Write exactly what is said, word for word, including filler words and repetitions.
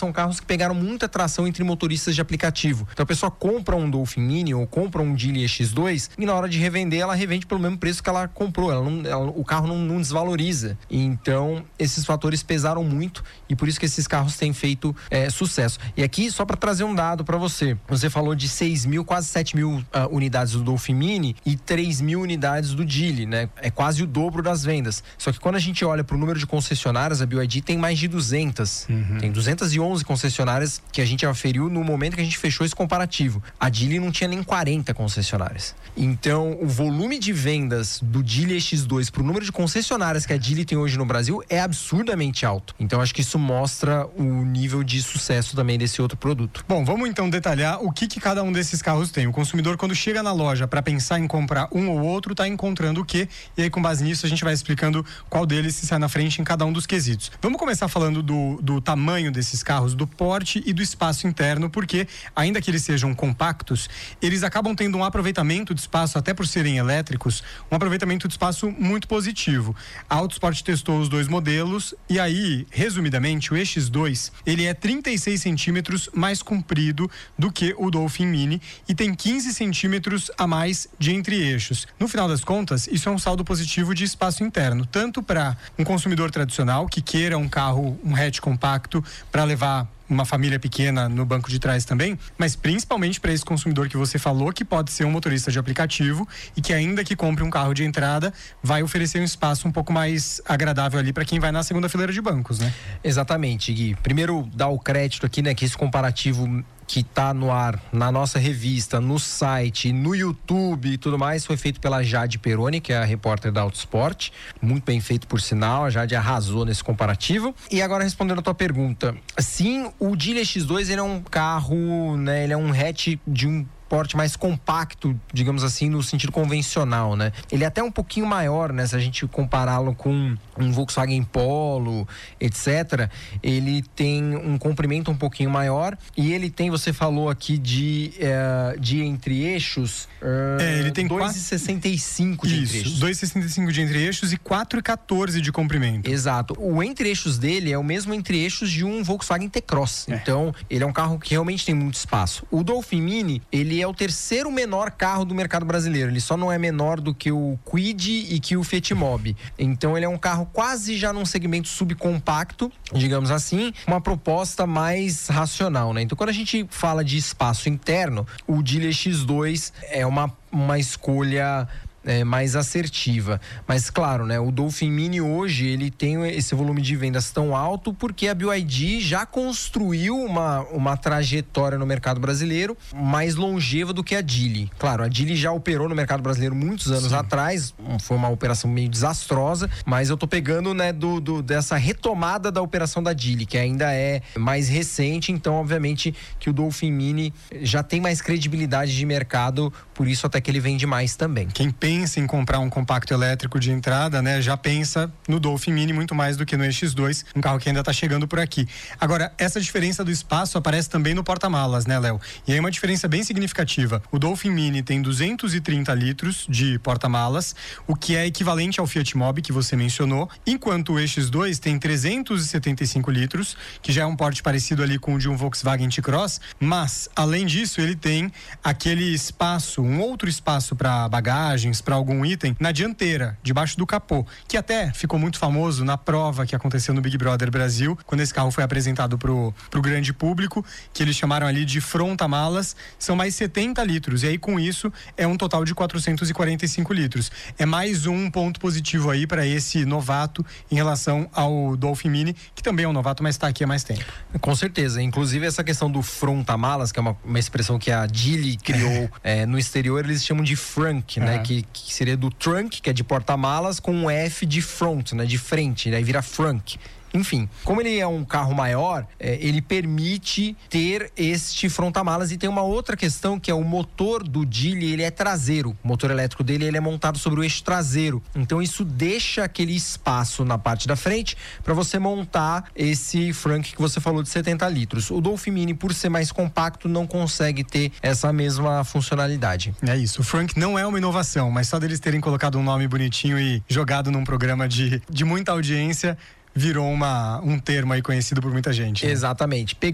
são carros que pegaram muita tração entre motoristas de aplicativo. Então a pessoa compra um Dolphin Mini ou compra um Geely E X dois e na hora de revender, ela revende pelo mesmo preço que ela comprou. Ela não, ela, o carro não, não desvaloriza. Então esses fatores pesaram muito e por isso que esses carros têm feito é, sucesso. E aqui, só para trazer um dado para você, você falou de seis mil, quase sete mil uh, unidades do Dolphin Mini e três mil unidades do Geely, né? É quase o dobro das vendas. Só que quando a gente olha para o número de concessionárias, a B Y D tem mais de duzentas. Uhum. Tem duzentas e onze concessionárias que a gente aferiu no momento que a gente fechou esse comparativo. A Geely não tinha nem quarenta concessionárias. Então, o volume de vendas do Geely E X dois para o número de concessionárias que a Geely tem hoje no Brasil é absurdamente alto. Então, acho que isso mostra o nível de sucesso também desse outro produto. Bom, vamos então detalhar o que, que cada um desses carros tem. O consumidor, quando chega na loja para pensar em comprar um ou outro, está encontrando o quê? E aí, com base nisso, a gente vai explicando qual deles se sai na frente em cada um dos quesitos. Vamos começar falando do, do tamanho desses carros, do porte e do espaço interno, porque, ainda que eles sejam compactos, eles acabam tendo um aproveitamento de espaço, até por serem elétricos, um aproveitamento de espaço muito positivo. A Autosport testou os dois modelos e aí, resumidamente, o E X dois, ele é trinta e seis centímetros mais comprido do que o Dolphin Mini e tem quinze centímetros a mais de entre-eixos. No final das contas, isso é um saldo positivo de espaço interno, tanto para um consumidor tradicional que queira um carro, um hatch compacto para levar uma família pequena no banco de trás também, mas principalmente para esse consumidor que você falou, que pode ser um motorista de aplicativo e que ainda que compre um carro de entrada, vai oferecer um espaço um pouco mais agradável ali para quem vai na segunda fileira de bancos, né? Exatamente, Gui. Primeiro, dar o crédito aqui, né, que esse comparativo que tá no ar, na nossa revista, no site, no YouTube e tudo mais, foi feito pela Jade Peroni, que é a repórter da Autosport. Muito bem feito, por sinal. A Jade arrasou nesse comparativo. E agora, respondendo a tua pergunta, sim, o Geely E X dois, ele é um carro, né, ele é um hatch de um porte mais compacto, digamos assim, no sentido convencional, né? Ele é até um pouquinho maior, né? Se a gente compará-lo com um Volkswagen Polo, etcétera, ele tem um comprimento um pouquinho maior e ele tem, você falou aqui de, uh, de entre-eixos, uh, é, ele tem dois e sessenta e cinco de entre-eixos. Isso, dois e sessenta e cinco de entre-eixos e quatro e quatorze de comprimento. Exato. O entre-eixos dele é o mesmo entre-eixos de um Volkswagen T-Cross. É. Então, ele é um carro que realmente tem muito espaço. O Dolphin Mini, ele é o terceiro menor carro do mercado brasileiro. Ele só não é menor do que o Kwid e que o Fiat Mobi. Então ele é um carro quase já num segmento subcompacto, digamos assim, uma proposta mais racional, né? Então quando a gente fala de espaço interno, o Geely E X dois é uma, uma escolha É, mais assertiva, mas claro, né, o Dolphin Mini hoje ele tem esse volume de vendas tão alto porque a B Y D já construiu uma, uma trajetória no mercado brasileiro mais longeva do que a Geely. Claro, a Geely já operou no mercado brasileiro muitos anos Sim. atrás, foi uma operação meio desastrosa, mas eu tô pegando, né, do, do, dessa retomada da operação da Geely, que ainda é mais recente, então obviamente que o Dolphin Mini já tem mais credibilidade de mercado, por isso até que ele vende mais também. Quem pensa pensa em comprar um compacto elétrico de entrada, né, já pensa no Dolphin Mini muito mais do que no E X dois, um carro que ainda está chegando por aqui. Agora, essa diferença do espaço aparece também no porta-malas, né, Léo? E aí uma diferença bem significativa. O Dolphin Mini tem duzentos e trinta litros de porta-malas, o que é equivalente ao Fiat Mobi que você mencionou, enquanto o E X dois tem trezentos e setenta e cinco litros, que já é um porte parecido ali com o de um Volkswagen T-Cross, mas, além disso, ele tem aquele espaço, um outro espaço para bagagens, para algum item na dianteira, debaixo do capô, que até ficou muito famoso na prova que aconteceu no Big Brother Brasil, quando esse carro foi apresentado pro, pro grande público, que eles chamaram ali de fronta-malas. São mais setenta litros, e aí com isso é um total de quatrocentos e quarenta e cinco litros. É mais um ponto positivo aí para esse novato em relação ao Dolphin Mini, que também é um novato, mas está aqui há mais tempo. Com certeza, inclusive essa questão do fronta-malas, que é uma, uma expressão que a Geely criou é, no exterior, eles chamam de frunk, né, é. que que seria do trunk, que é de porta-malas, com um F de front, né, de frente, daí vira frunk. Enfim, como ele é um carro maior, é, ele permite ter este fronta-malas. E tem uma outra questão, que é o motor do Geely, ele é traseiro. O motor elétrico dele, ele é montado sobre o eixo traseiro. Então isso deixa aquele espaço na parte da frente para você montar esse Frank que você falou de setenta litros. O Dolphin Mini, por ser mais compacto, não consegue ter essa mesma funcionalidade. É isso, o Frank não é uma inovação, mas só deles terem colocado um nome bonitinho e jogado num programa de, de muita audiência, virou uma, um termo aí conhecido por muita gente, né? Exatamente.